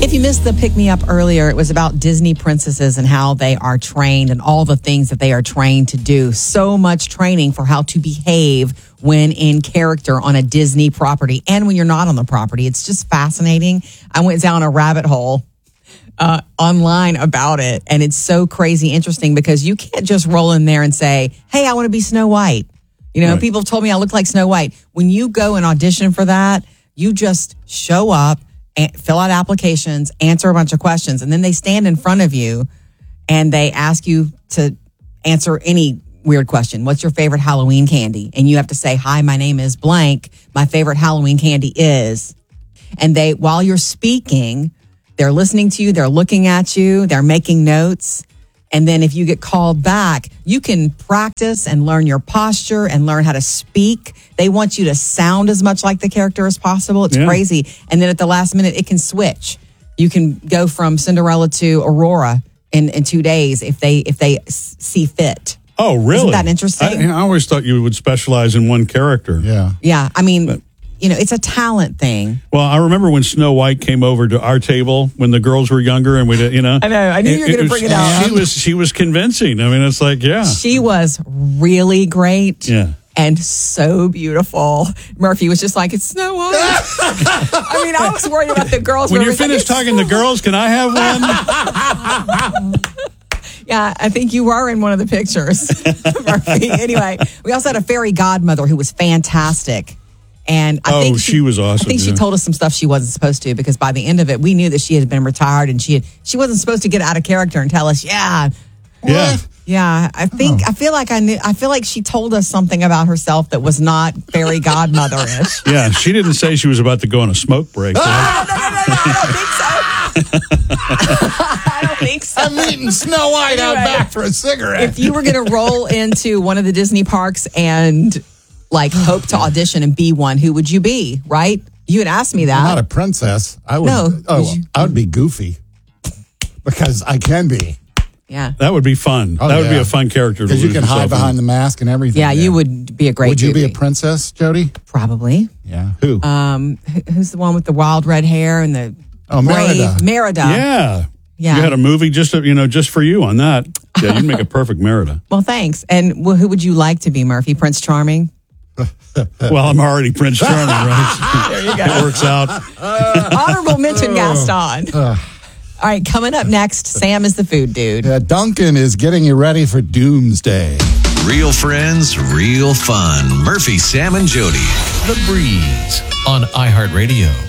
If you missed the pick me up earlier, it was about Disney princesses and how they are trained and all the things that they are trained to do. So much training for how to behave when in character on a Disney property and when you're not on the property. It's just fascinating. I went down a rabbit hole online about it, and it's so crazy interesting because you can't just roll in there and say, hey, I want to be Snow White. You know, people have told me I look like Snow White. When you go and audition for that, you just show up, fill out applications, answer a bunch of questions, and then they stand in front of you and they ask you to answer any weird question. What's your favorite Halloween candy? And you have to say, hi, my name is blank. My favorite Halloween candy is. And they, while you're speaking, they're listening to you, they're looking at you, they're making notes. And then if you get called back, you can practice and learn your posture and learn how to speak. They want you to sound as much like the character as possible. It's crazy. And then at the last minute, it can switch. You can go from Cinderella to Aurora in 2 days if they see fit. Oh, really? Isn't that interesting? I always thought you would specialize in one character. Yeah. Yeah. I mean, you know, it's a talent thing. Well, I remember when Snow White came over to our table when the girls were younger, and we, you know, I know. I knew you were going to bring it out. She was convincing. I mean, it's like, she was really great. Yeah. And so beautiful. Murphy was just like, it's Snow White. I mean, I was worried about the girls. When you're finished talking to girls, can I have one? Yeah, I think you were in one of the pictures, Murphy. Anyway, we also had a fairy godmother who was fantastic. And I think she was awesome. I think she told us some stuff she wasn't supposed to, because by the end of it, we knew that she had been retired and she wasn't supposed to get out of character and tell us, Yeah, I feel like she told us something about herself that was not fairy godmother-ish. Yeah, she didn't say she was about to go on a smoke break. No, I don't think so. I don't think so. I'm meeting Snow White out back for a cigarette. If you were going to roll into one of the Disney parks and like hope to audition and be one, who would you be? Right? You had asked me that. I'm not a princess. I would. No. I would be Goofy because I can be. Yeah, that would be fun. That would be a fun character because you can hide behind the mask and everything. Yeah, you would be a great. Would you be a princess, Jody? Probably. Yeah. Who? Who's the one with the wild red hair and the Merida? Merida. Yeah. You had a movie just for you on that. Yeah, you'd make a perfect Merida. Well, thanks. And who would you like to be, Murphy? Prince Charming? Well, I'm already Prince Charming, right? There you go. It works out. Honorable mention, Gaston. All right, coming up next, Sam is the food dude. Duncan is getting you ready for Doomsday. Real friends, real fun. Murphy, Sam, and Jody. The Breeze on iHeartRadio.